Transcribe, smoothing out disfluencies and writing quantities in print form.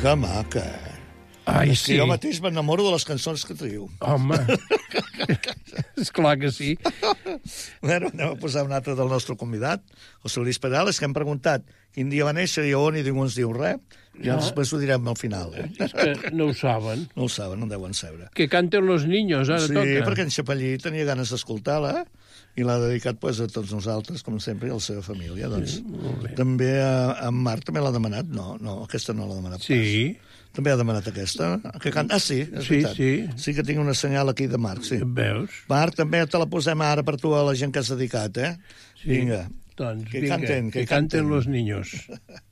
Que maca. Ai, És que sí. jo mateix m'enamoro de les cançons que triu. Home, esclar que sí. Bueno, anem a posar un altre del nostre convidat, José Luis Perales, que hem preguntat quin dia va néixer i on, i ningú ens diu res. Ja després ho direm al final. És que no ho saben. No ho saben, no en deuen saber. Que canten los niños, ara Sí, toca. perquè en Xapallí tenia ganes d'escoltar-la i l'ha dedicat pues, a tots nosaltres, com sempre, i a la seva família. Doncs. També en Marc també l'ha demanat. No, aquesta no l'ha demanat pas. Sí. També ha demanat aquesta. Sí, és Sí, veritat. sí. Sí que tinc una senyal aquí de Marc, sí. Veus? Marc, també te la posem ara per tu a la gent que has dedicat, eh? Sí. Vinga. Doncs Que vinga, canten, que canten los niños.